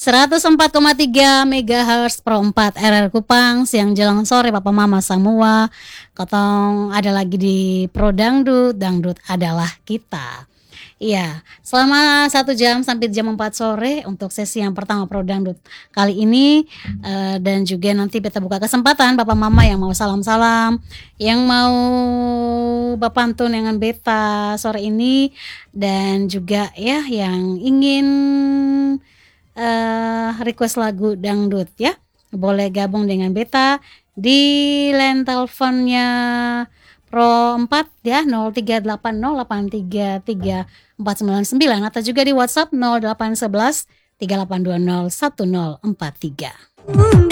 104,3 MHz Pro 4 RR Kupang. Siang jelang sore Papa Mama semua. Kotong ada lagi di Pro Dangdut. Dangdut adalah kita. Iya, selama 1 jam sampai jam 4 sore untuk sesi yang pertama Pro Dangdut kali ini. Dan juga nanti kita buka kesempatan Papa Mama yang mau salam-salam, yang mau bapantun dengan beta sore ini, dan juga ya yang ingin request lagu dangdut ya, boleh gabung dengan beta di line teleponnya Pro 4 ya, 0380833499, atau juga di WhatsApp 0811 38201043.